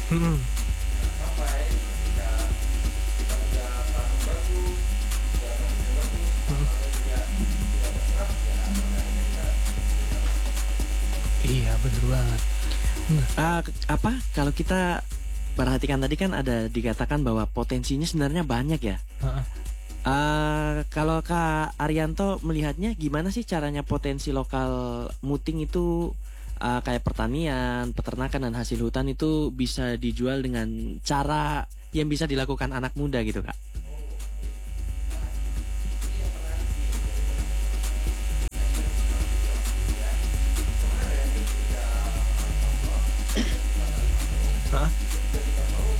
Mm-mm. Nah, sampai ketika kita udah panen bagus, udah panennya bagus, Mm-mm. pasalnya juga tidak berserap, ya akhirnya kita bisa. Iya bener banget. Nah, Apa kalau kita perhatikan tadi kan ada dikatakan bahwa potensinya sebenarnya banyak ya. heeh. Kalau Kak Arianto melihatnya gimana sih caranya potensi lokal muting itu kayak pertanian, peternakan dan hasil hutan itu bisa dijual dengan cara yang bisa dilakukan anak muda gitu Kak? Ini yang menarik sih dari teman-teman Action ya. Kemarin ketika contoh dari Pasar Manado, Heeh.